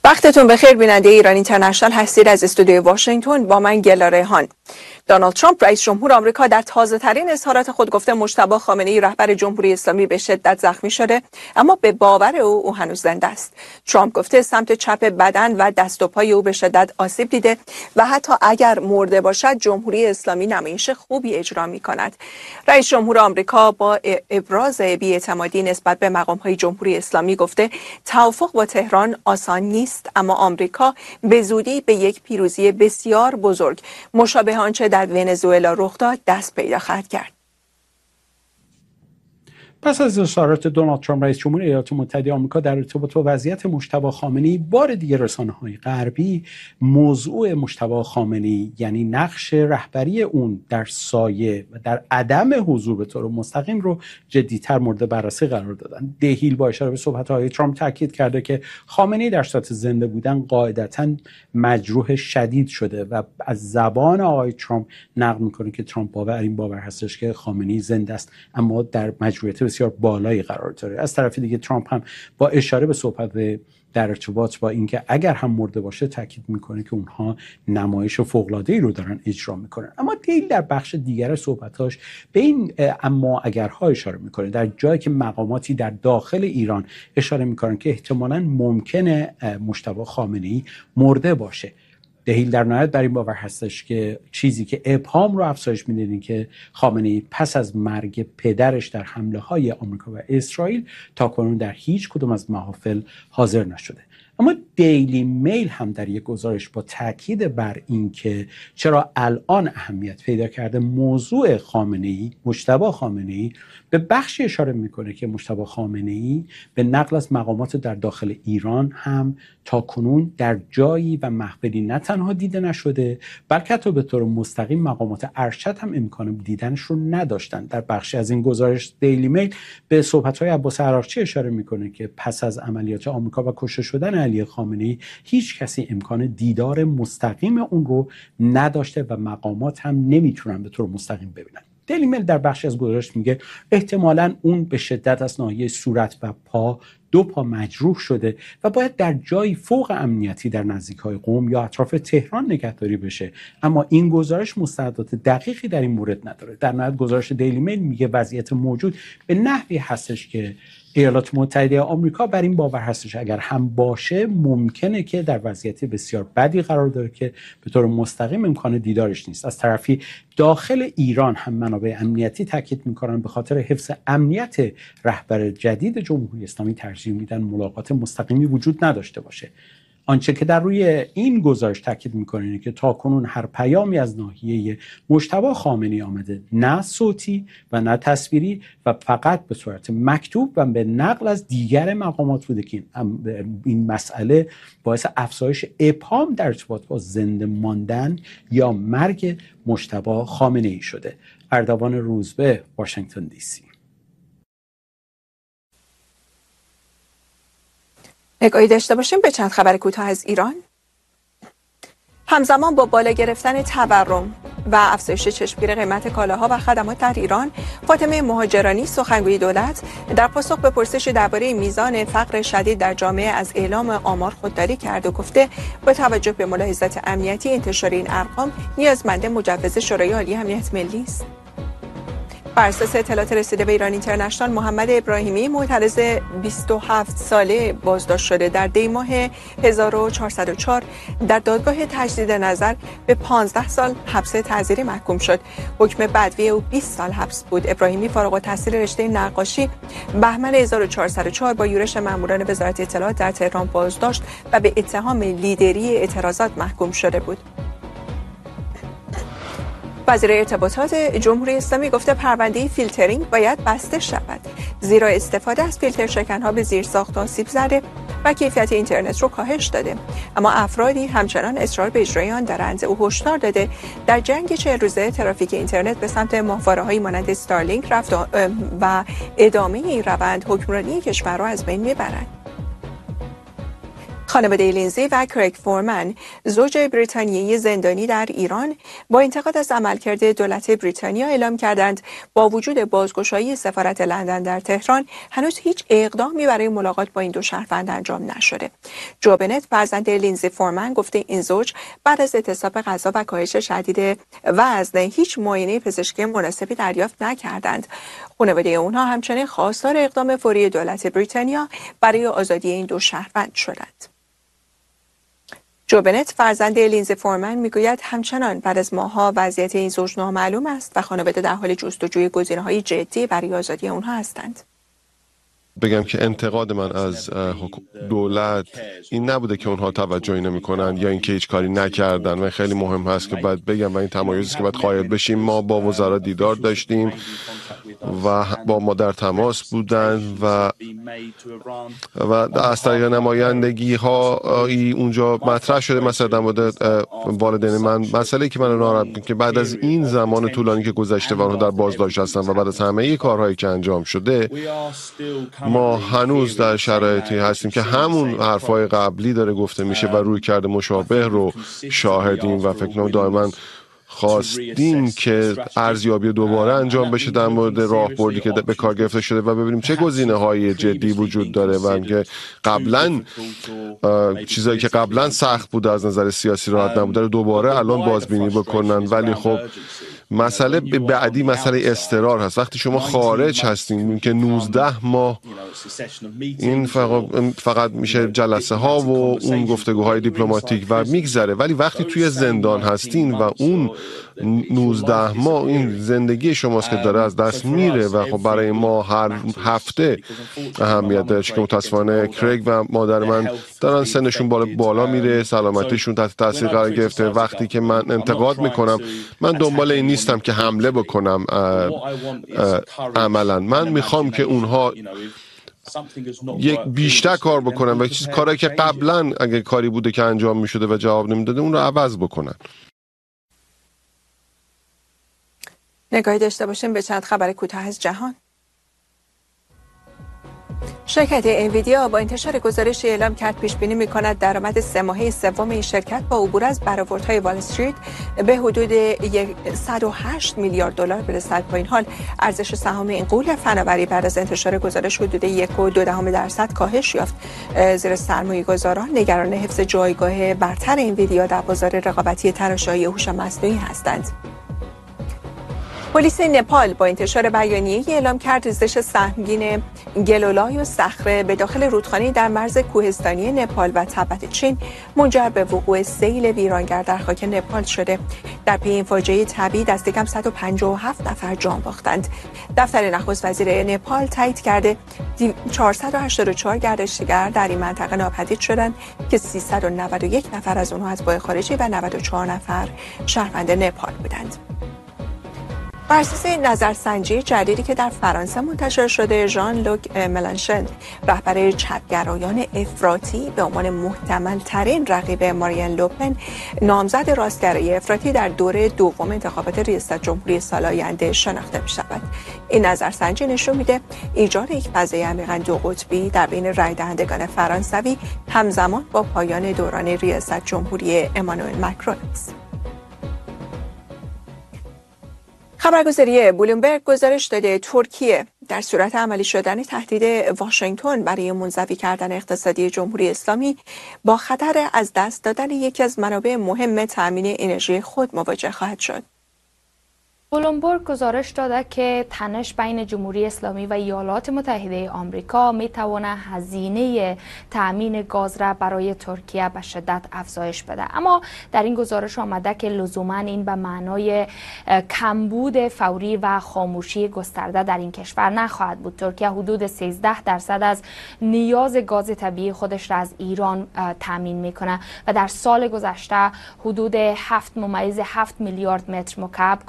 وقتتون بخیر بیننده ایران اینترنشنال هستید. از استودیوی واشنگتن با من گلا ریحان. دونالد ترامپ رئیس جمهور آمریکا در تازه‌ترین اظهارات خود گفته مجتبی خامنه‌ای رهبر جمهوری اسلامی به شدت زخمی شده، اما به باور او هنوز زنده است. ترامپ گفته سمت چپ بدن و دست و پای او به شدت آسیب دیده و حتی اگر مرده باشد جمهوری اسلامی نمایش خوبی اجرا می‌کند. رئیس جمهور آمریکا با ابراز بی‌اعتمادی نسبت به مقام‌های جمهوری اسلامی گفته توافق با تهران آسان نیست، اما آمریکا به زودی به یک پیروزی بسیار بزرگ مشابه آنچه در ونزوئلا رخ داد دست پیدا خواهد کرد. پس از اظهارات دونالد ترامپ رئیس جمهور ایالات متحده آمریکا در ارتباط با وضعیت مجتبی خامنه‌ای، بار دیگر رسانه‌های غربی موضوع مجتبی خامنه‌ای یعنی نقش رهبری اون در سایه و در عدم حضور به طور مستقیم رو جدی‌تر مورد بررسی قرار دادن. دهیل با اشاره به صحبت‌های ترامپ تاکید کرده که خامنه‌ای در صورت زنده بودن قاعدتاً مجروح شدید شده و از زبان آقای ترامپ نقل می‌کنه که ترامپ این باور هستش که خامنه‌ای زنده است اما در مجروحیت بسیار بالایی قرار داره. از طرف دیگه ترامپ هم با اشاره به صحبت در ارتباط با اینکه اگر هم مرده باشه تاکید میکنه که اونها نمایش فوق‌العاده‌ای رو دارن اجرا میکنن. اما دیل در بخش دیگر صحبتاش به این اما اگرها اشاره میکنه، در جایی که مقاماتی در داخل ایران اشاره میکنن که احتمالاً ممکنه مجتبی خامنه‌ای مرده باشه. دهیل در نهایت بر این باور هستش که چیزی که ابهام رو افزایش میده اینه که خامنه‌ای پس از مرگ پدرش در حمله‌های آمریکا و اسرائیل تاکنون در هیچ کدوم از محافل حاضر نشده. اما دیلی میل هم در یک گزارش با تاکید بر این که چرا الان اهمیت پیدا کرده موضوع خامنه‌ای، مجتبی خامنه‌ای، به بخشی اشاره میکنه که مجتبی خامنه‌ای به نقل از مقامات در داخل ایران هم تاکنون در جایی و محفلی نه تنها دیده نشده بلکه حتی به طور مستقیم مقامات ارشد هم امکان دیدنش رو نداشتن. در بخشی از این گزارش دیلی میل به صحبت‌های عباس عراقچی اشاره میکنه که پس از عملیات آمریکا و کشته شدن علی خامنه‌ای هیچ کسی امکان دیدار مستقیم اون رو نداشته و مقامات هم نمیتونن به طور مستقیم ببینن. دیلی میل در بخشی از گزارش میگه احتمالاً اون به شدت از ناحیه صورت و پا 2 پا مجروح شده و باید در جایی فوق امنیتی در نزدیک‌های قم یا اطراف تهران نگهداری بشه، اما این گزارش مستندات دقیقی در این مورد نداره. در نهایت گزارش دیلی میل میگه وضعیت موجود به نحوی هستش که ایالات متحده آمریکا بر این باور هستش اگر هم باشه ممکنه که در وضعیت بسیار بدی قرار داره که به طور مستقیم امکان دیدارش نیست. از طرفی داخل ایران هم منابع امنیتی تاکید میکنن به خاطر حفظ امنیت رهبر جدید جمهوری اسلامی ترجیح میدن ملاقات مستقیمی وجود نداشته باشه. آنچه که در روی این گزارش تاکید میکنه اینه که تاکنون هر پیامی از ناحیه مجتبی خامنه‌ای آمده، نه صوتی و نه تصویری و فقط به صورت مکتوب و به نقل از دیگر مقامات بوده که این مسئله باعث افزایش ابهام در ارتباط با زنده ماندن یا مرگ مجتبی خامنه‌ای شده. اردوان روزبه، واشنگتن دی سی. نگاهی داشته باشیم به چند خبر کوتاه از ایران. همزمان با بالا گرفتن تورم و افزایش چشمگیر قیمت کالاها و خدمات در ایران، فاطمه مهاجرانی سخنگوی دولت در پاسخ به پرسش درباره میزان فقر شدید در جامعه از اعلام آمار خودداری کرد و گفته با توجه به ملاحظات امنیتی انتشار این ارقام نیازمند مجوز شورای عالی امنیت ملی است. بر اساس اطلاعات رسیده به ایران اینترنشنال، محمد ابراهیمی معترض 27 ساله بازداشت شده در دی ماه 1404 در دادگاه تجدید نظر به 15 سال حبس تعزیری محکوم شد. حکم بدوی او 20 سال حبس بود. ابراهیمی فارغ التحصیل رشته نقاشی بهمن 1404 با یورش ماموران وزارت اطلاعات در تهران بازداشت و به اتهام لیدری اعتراضات محکوم شده بود. وزیر ارتباطات جمهوری اسلامی گفته پرونده فیلترینگ باید بسته شود، زیرا استفاده از فیلتر شکن‌ها به زیرساخت آسیب زده و کیفیت اینترنت رو کاهش داده، اما افرادی همچنان اصرار به اجرای آن دارند. او هشدار داده در جنگ 40 روزه ترافیک اینترنت به سمت ماهواره‌های مانند استارلینک رفت و ادامه این روند حکمرانی کشور را از بین میبرد. خانواده لینزی و کریگ فورمن، زوج بریتانیایی زندانی در ایران، با انتقاد از عملکرد دولت بریتانیا اعلام کردند با وجود بازگشایی سفارت لندن در تهران هنوز هیچ اقدامی برای ملاقات با این دو شهروند انجام نشده. جو بنت، فرزند لینزی فورمن، گفته این زوج بعد از اعتصاب غذا و کاهش شدید وزن هیچ معاینه پزشکی مناسبی دریافت نکردند. خانواده اونها همچنین خواستار اقدام فوری دولت بریتانیا برای آزادی این دو شهروند شدند. جو بنت، فرزند لینزی فورمن، میگوید همچنان بعد از ماه‌ها وضعیت این زوج نامعلوم است و خانواده در حال جستجوی گزینه‌های جدی برای آزادی آنها هستند. بگم که انتقاد من از دولت این نبوده که اونها توجهی نمی‌کنن یا اینکه هیچ کاری نکردن. من خیلی مهم هست که باید بگم و این تمایزی که باید قائل بشیم. ما با وزرا دیدار داشتیم و با ما در تماس بودن و از طریق نمایندگی ها اونجا مطرح شده مثلا در مورد والدین من. مسئله که من ناراحت می‌کنه که بعد از این زمان طولانی که گذشته و آنها در بازداشت هستن و بعد از همه کارهایی که انجام شده، ما هنوز در شرایطی هستیم که همون حرفای قبلی داره گفته میشه و روی کرده مشابه رو شاهدیم و فکر کنم دائما خواستیم که ارزیابی دوباره انجام بشه در مورد راهبردی که به کار گرفته شده و ببینیم چه گزینه‌های جدی وجود داره و اینکه قبلا چیزایی که قبلا سخت بود از نظر سیاسی راحت نبوده دوباره الان بازبینی بکنن. ولی خب مسئله بعدی مسئله اضطرار هست. وقتی شما خارج هستین که 19 ماه این فقط میشه جلسه ها و اون گفتگوهای دیپلماتیک و میگذره، ولی وقتی توی زندان هستین و اون 19 ماه این زندگی شماست که داره از دست میره و خب برای ما هر هفته اهمیت داره. که متاسفانه کریگ و مادر من دارن سنشون بالا میره، سلامتیشون تحت تاثیر قرار گرفته. وقتی که من انتقاد میکنم، من دنبال این نیستم که حمله بکنم عملا. من میخوام که اونها یک بیشتر کار بکنن و چیز کاری که قبلا اگه کاری بوده که انجام میشده و جواب نمیداده اون رو عوض بکنن. نگاهی داشته باشیم به چند خبر کوتاه از جهان. شرکت انویدیا با انتشار گزارشی اعلام کرد پیش بینی می‌کند درآمد سه ماهه سوم این شرکت با عبور از برآوردهای وال استریت به حدود 108 میلیارد دلار برسد. با این حال ارزش سهام این غول فناوری بعد از انتشار گزارش حدود 1.2% کاهش یافت، زیرا سرمایه‌گذاران نگران حفظ جایگاه برتر انویدیا در بازار رقابتی تراشه‌های هوش مصنوعی هستند. پلیس نپال با انتشار بیانیه‌ای اعلام کرد ریزش سهمگین گلولای و صخره به داخل رودخانه در مرز کوهستانی نپال و تبت چین منجر به وقوع سیل ویرانگر در خاک نپال شده. در پی این فاجعه طبیعی دست کم 157 نفر جان باختند. دفتر نخست وزیر نپال تایید کرده 484 گردشگر در این منطقه ناپدید شدند که 391 نفر از آنها اتباع خارجی و 94 نفر شهروند نپال بودند. بر اساس نظرسنجی جدیدی که در فرانسه منتشر شده، ژان لوک ملانشن، رهبر چپگرایان افراطی، به عنوان محتمل ترین رقیب مارین لوپن، نامزد راستگرای افراطی در دوره دوم انتخابات ریاست جمهوری سال آینده شناخته می شود. این نظرسنجی نشون میده ایجاد یک فضای عمیقاً دو قطبی در بین رای دهندگان فرانسوی همزمان با پایان دوران ریاست جمهوری امانوئل مکرون است. خبرگزاری بلومبرگ گزارش داده ترکیه در صورت عملی شدن تهدید واشنگتن برای منزوی کردن اقتصادی جمهوری اسلامی با خطر از دست دادن یکی از منابع مهم تأمین انرژی خود مواجه خواهد شد. بلومبرگ گزارش داده که تنش بین جمهوری اسلامی و ایالات متحده آمریکا می تواند هزینه تأمین گاز را برای ترکیه به شدت افزایش بده. اما در این گزارش آمده که لزوما این به معنای کمبود فوری و خاموشی گسترده در این کشور نخواهد بود. ترکیه حدود 13% از نیاز گاز طبیعی خودش را از ایران تأمین میکنه و در سال گذشته حدود 7.7 میلیارد متر مکعب گاز از این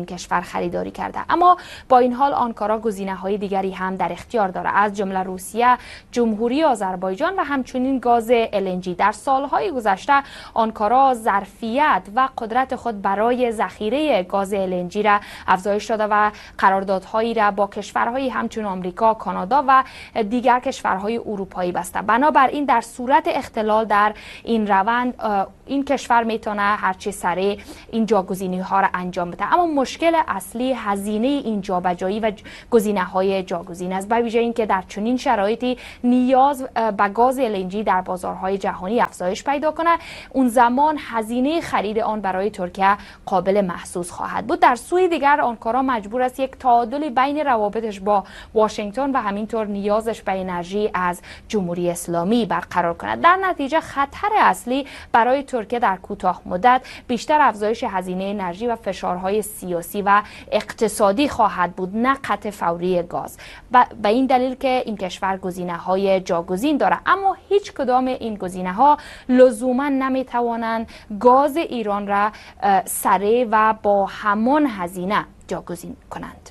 کشور خریداری کرده. اما با این حال آنکارا گزینه‌های دیگری هم در اختیار دارد، از جمله روسیه، جمهوری آذربایجان و همچنین گاز LNG. در سالهای گذشته آنکارا ظرفیت و قدرت خود برای ذخیره گاز LNG را افزایش داده و قراردادهایی را با کشورهای همچون آمریکا، کانادا و دیگر کشورهای اروپایی بسته. بنابراین در صورت اختلال در این روند این کشور میتونه هرچه سریع این جاگزینی‌ها را انجام بده. اما مشکل اصلی هزینه این جابجایی و گزینه‌های جاگزین است، به ویژه اینکه در چنین شرایطی نیاز به گاز LNG در بازارهای جهانی افزایش پیدا کنه، اون زمان هزینه خرید آن برای ترکیه قابل محسوس خواهد بود. در سوی دیگر آنکارا مجبور است یک تعادل بین روابطش با واشنگتن و همینطور نیازش به انرژی از جمهوری اسلامی برقرار کند. در نتیجه خطر اصلی برای ترکیه در کوتاه مدت بیشتر افزایش هزینه انرژی و فشارهای سیاسی و اقتصادی خواهد بود، نه قطع فوری گاز. به این دلیل که این کشور گزینه‌های جاگزین داره، اما هیچ کدام این گزینه‌ها لزوما نمیتوانند گاز ایران را سریع و با همان هزینه جاگزین کنند.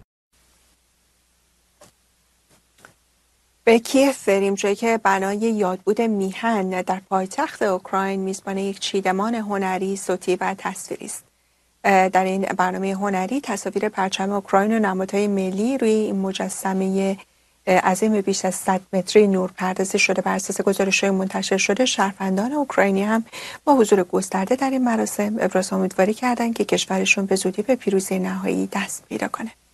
به کیف بریم، جایی که بنای یادبود میهن در پایتخت اوکراین میزبان یک چیدمان هنری، صوتی و تصویری است. در این برنامه هنری تصاویر پرچم اوکراین و نمادهای ملی روی این مجسمه عظیم بیش از 100 متری نور پردازی شده. بر اساس گزارش‌های منتشر شده، شهروندان اوکراینی هم با حضور گسترده در این مراسم ابراز امیدواری کردند که کشورشون به زودی به پیروزی نهایی دست پیدا کنه.